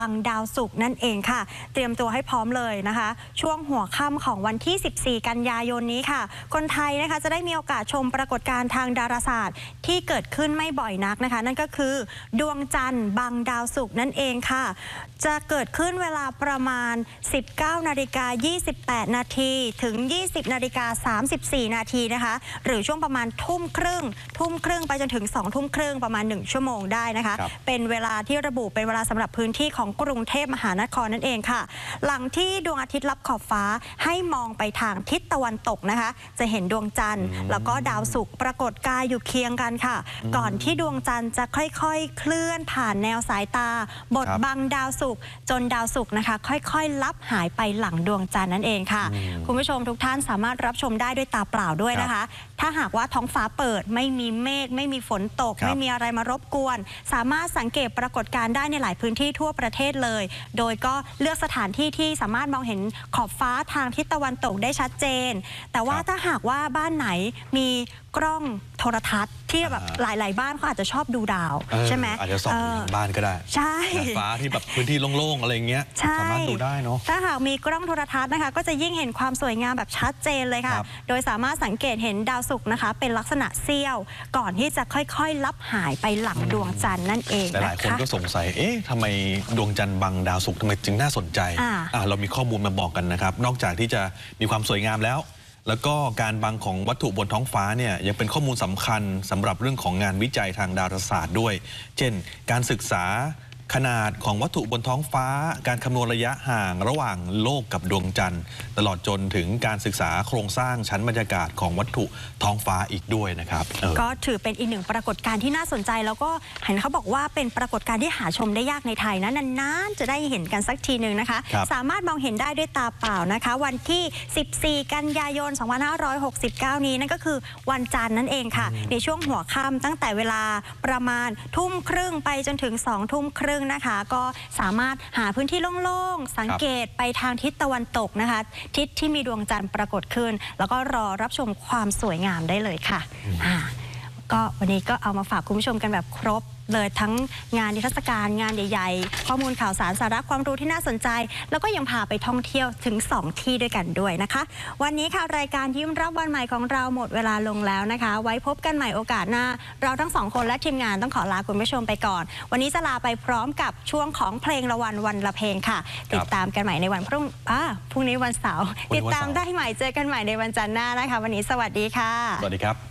บังดาวศุกร์นั่นเองค่ะเตรียมตัวให้พร้อมเลยนะคะช่วงหัวค่ำของวันที่ 14 กันยายนนี้ค่ะคนไทยนะคะจะได้มีโอกาสชมปรากฏการณ์ทางดาราศาสตร์ที่เกิดขึ้นไม่บ่อยนักนะคะนั่นก็คือดวงจันทร์บังดาวศุกร์นั่นเองค่ะจะเกิดขึ้นเวลาประมาณ 19:28 นาทีถึง 20:34 นาทีนะคะหรือช่วงประมาณทุ่มครึ่งไปจนถึง2 ทุ่มครึ่งประมาณ1 ชั่วโมงได้นะคะเป็นเวลาที่ระบุเป็นเวลาสำหรับพื้นที่ของกรุงเทพมหานครนั่นเองค่ะหลังที่ดวงอาทิตย์ลับขอบฟ้าให้มองไปทางทิศตะวันตกนะคะจะเห็นดวงจันทร์แล้วก็ดาวศุกร์ปรากฏกายอยู่เคียงกันค่ะก่อนที่ดวงจันทร์จะค่อยๆเคลื่อนผ่านแนวสายตาบดบังดาวศุกร์จนดาวศุกร์นะคะค่อยๆลับหายไปหลังดวงจันทร์นั่นเองค่ะคุณผู้ชมทุกท่านสามารถรับชมได้ด้วยตาเปล่าด้วยนะคะถ้าหากว่าท้องฟ้าเปิดไม่มีเมฆไม่มีฝนตกไม่มีอะไรมารบกวนสามารถสังเกตปรากฏการณ์ได้ในหลายพื้นที่ทั่วประเทศเลยโดยก็เลือกสถานที่ที่สามารถมองเห็นขอบฟ้าทางทิศตะวันตกได้ชัดเจนแต่ว่าถ้าหากว่าบ้านไหนมีกล้องโทรทัศน์ที่แบบหลายๆบ้านเขาอาจจะชอบดูดาวใช่ไหมอาจจะส่องบ้านก็ได้ใช่ฟ้าที่แบบพื้นที่โล่งๆอะไรเงี้ยสามารถดูได้เนาะถ้าหากมีกล้องโทรทัศน์นะคะก็จะยิ่งเห็นความสวยงามแบบชัดเจนเลยค่ะโดยสามารถสังเกตเห็นดาวศุกร์นะคะเป็นลักษณะเสี้ยวก่อนที่จะค่อยๆลับหายไปหลังดวงจันทร์นั่นเองหลายคนก็สงสัยทำไมดวงจันทร์บังดาวศุกร์ทำไมจึงน่าสนใจเรามีข้อมูลมาบอกกันนะครับนอกจากที่จะมีความสวยงามแล้วก็การบังของวัตถุบนท้องฟ้าเนี่ยยังเป็นข้อมูลสำคัญสำหรับเรื่องของงานวิจัยทางดาราศาสตร์ด้วยเช่นการศึกษาขนาดของวัตถุบนท้องฟ้าการคำนวณระยะห่างระหว่างโลกกับดวงจันทร์ตลอดจนถึงการศึกษาโครงสร้างชั้นบรรยากาศของวัตถุท้องฟ้าอีกด้วยนะครับก็ถือเป็นอีกหนึ่งปรากฏการณ์ที่น่าสนใจแล้วก็เห็นเขาบอกว่าเป็นปรากฏการณ์ที่หาชมได้ยากในไทยนะนานๆจะได้เห็นกันสักทีหนึ่งนะคะสามารถมองเห็นได้ด้วยตาเปล่านะคะวันที่ 14 กันยายน 2569 นี้นั่นก็คือวันจันทร์นั่นเองค่ะในช่วงหัวค่ำตั้งแต่เวลาประมาณทุ่มครึ่งไปจนถึง2 ทุ่มครึ่งนะคะก็สามารถหาพื้นที่โล่งๆสังเกตไปทางทิศตะวันตกนะคะทิศที่มีดวงจันทร์ปรากฏขึ้นแล้วก็รอรับชมความสวยงามได้เลยค่ะก็วันนี้ก็เอามาฝากคุณผู้ชมกันแบบครบเลยทั้งงานนิทรรศการงานใหญ่ๆข้อมูลข่าวสารสาระความรู้ที่น่าสนใจแล้วก็ยังพาไปท่องเที่ยวถึง2 ที่ด้วยกันด้วยนะคะวันนี้ค่ะรายการยิ้มรับวันใหม่ของเราหมดเวลาลงแล้วนะคะไว้พบกันใหม่โอกาสหน้าเราทั้ง2 คนและทีมงานต้องขอลาคุณผู้ชมไปก่อนวันนี้จะลาไปพร้อมกับช่วงของเพลงละวันละเพลงค่ะติดตามกันใหม่ในวันพรุ่งนี้วันเสาร์ติดตามได้ใหม่เจอกันใหม่ในวันจันทร์หน้านะคะวันนี้สวัสดีค่ะสวัสดีครับ